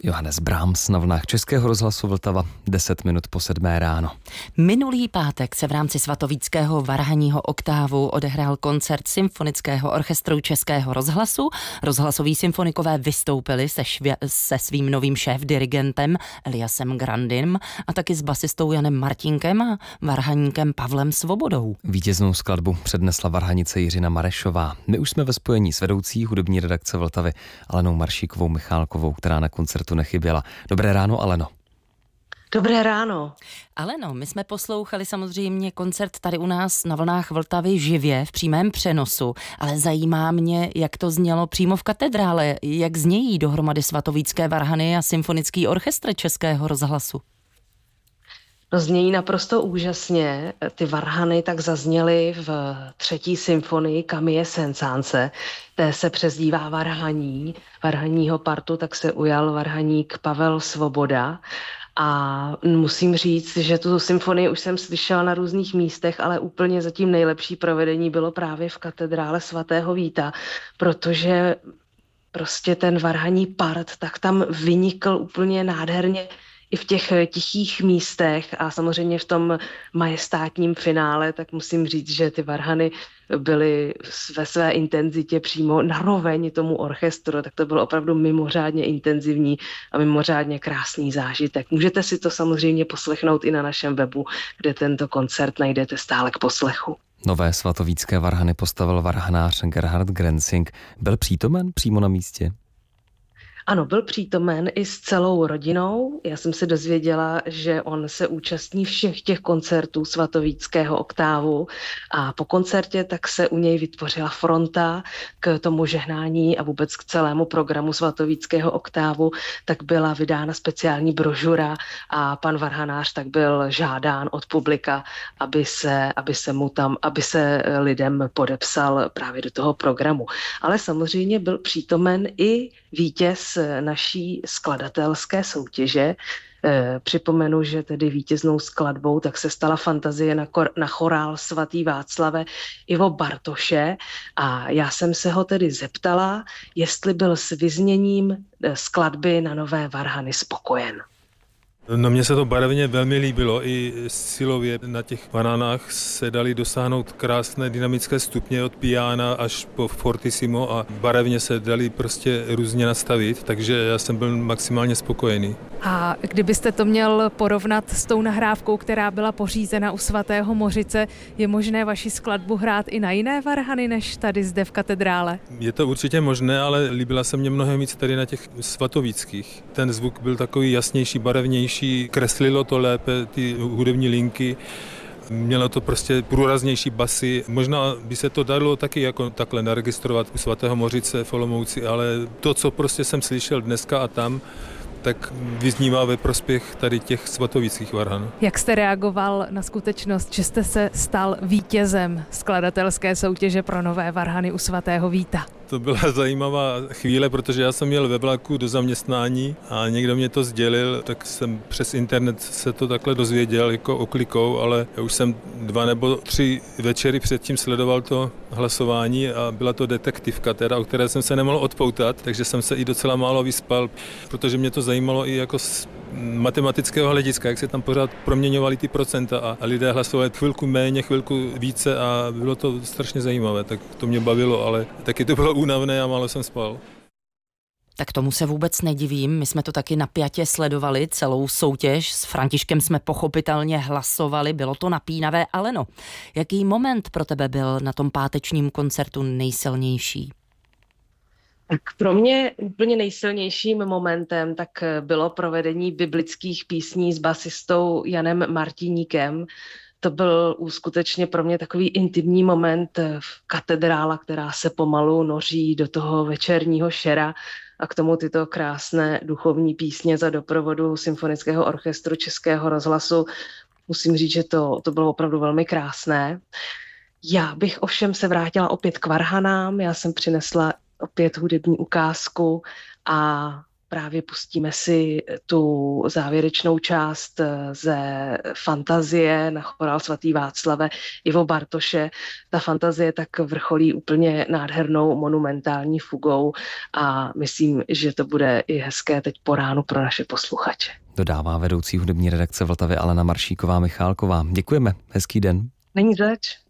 Johannes Brahms na vlnách Českého rozhlasu Vltava 10 minut po 7 ráno. Minulý pátek se v rámci Svatovíckého varhanního oktávu odehrál koncert Symfonického orchestru Českého rozhlasu. Rozhlasoví symfonikové vystoupili se svým novým šéfdirigentem Eliasem Grandym a taky s basistou Janem Martinkem a varhaníkem Pavlem Svobodou. Vítěznou skladbu přednesla varhanice Jiřina Marešová. My už jsme ve spojení s vedoucí hudební redakce Vltavy Alenou Maršíkovou Michálkovou, která na koncertu nechyběla. Dobré ráno, Aleno. Dobré ráno. Aleno, my jsme poslouchali samozřejmě koncert tady u nás na vlnách Vltavy živě v přímém přenosu, ale zajímá mě, jak to znělo přímo v katedrále, jak znějí dohromady svatovícké varhany a symfonický orchestr Českého rozhlasu. No, znějí naprosto úžasně. Ty varhany tak zazněly v 3. symfonii Camille Saint-Saënse, té se přezdívá varhaní. Varhaního partu tak se ujal varhaník Pavel Svoboda. A musím říct, že tu symfonii už jsem slyšela na různých místech, ale úplně zatím nejlepší provedení bylo právě v katedrále svatého Víta, protože prostě ten varhaní part tak tam vynikl úplně nádherně i v těch tichých místech a samozřejmě v tom majestátním finále, tak musím říct, že ty varhany byly ve své intenzitě přímo naroveň tomu orchestru, tak to bylo opravdu mimořádně intenzivní a mimořádně krásný zážitek. Můžete si to samozřejmě poslechnout i na našem webu, kde tento koncert najdete stále k poslechu. Nové svatovícké varhany postavil varhanář Gerhard Grenzing. Byl přítomen přímo na místě? Ano, byl přítomen i s celou rodinou. Já jsem se dozvěděla, že on se účastní všech těch koncertů svatovíckého oktávu a po koncertě tak se u něj vytvořila fronta k tomu žehnání a vůbec k celému programu svatovíckého oktávu, tak byla vydána speciální brožura a pan varhanář tak byl žádán od publika, aby se lidem podepsal právě do toho programu. Ale samozřejmě byl přítomen i vítěz naší skladatelské soutěže. Připomenu, že tedy vítěznou skladbou tak se stala fantazie na chorál svatý Václave Ivo Bartoše a já jsem se ho tedy zeptala, jestli byl s vyzněním skladby na Nové varhany spokojen. No, mně se to barevně velmi líbilo, i silově na těch varhanách se dali dosáhnout krásné dynamické stupně od piana až po fortissimo a barevně se dali prostě různě nastavit, takže já jsem byl maximálně spokojený. A kdybyste to měl porovnat s tou nahrávkou, která byla pořízena u svatého Mořice, je možné vaši skladbu hrát i na jiné varhany, než tady zde v katedrále? Je to určitě možné, ale líbila se mně mnohem víc tady na těch svatovíckých. Ten zvuk byl takový jasnější, barevnější, kreslilo to lépe ty hudební linky, mělo to prostě průraznější basy. Možná by se to dalo taky jako takhle naregistrovat u svatého Mořice v Olomouci, ale to, co prostě jsem slyšel dneska a tam, tak vyznívá ve prospěch tady těch svatovíckých varhanů. Jak jste reagoval na skutečnost, že jste se stal vítězem skladatelské soutěže pro Nové varhany u svatého Víta? To byla zajímavá chvíle, protože já jsem jel ve vlaku do zaměstnání a někdo mě to sdělil, tak jsem přes internet se to takhle dozvěděl jako oklikou, ale já už jsem 2 nebo 3 večery předtím sledoval to hlasování a byla to detektivka, teda, o které jsem se nemohl odpoutat, takže jsem se i docela málo vyspal, protože mě to zajímalo i jako z matematického hlediska, jak se tam pořád proměňovaly ty procenta a lidé hlasovali chvilku méně, chvilku více a bylo to strašně zajímavé, tak to mě bavilo, ale taky to bylo únavné a málo jsem spal. Tak tomu se vůbec nedivím, my jsme to taky napjatě sledovali, celou soutěž, s Františkem jsme pochopitelně hlasovali, bylo to napínavé, ale no, jaký moment pro tebe byl na tom pátečním koncertu nejsilnější? Tak pro mě úplně nejsilnějším momentem tak bylo provedení biblických písní s basistou Janem Martiníkem. To byl skutečně pro mě takový intimní moment v katedrále, která se pomalu noří do toho večerního šera a k tomu tyto krásné duchovní písně za doprovodu Symfonického orchestru Českého rozhlasu. Musím říct, že to bylo opravdu velmi krásné. Já bych ovšem se vrátila opět k varhanám. Já jsem přinesla opět hudební ukázku a právě pustíme si tu závěrečnou část ze Fantazie na chorál svatý Václave Ivo Bartoše. Ta Fantazie tak vrcholí úplně nádhernou monumentální fugou a myslím, že to bude i hezké teď po ránu pro naše posluchače. Dodává vedoucí hudební redakce Vltavy Alena Maršíková Michálková. Děkujeme, hezký den. Není zač.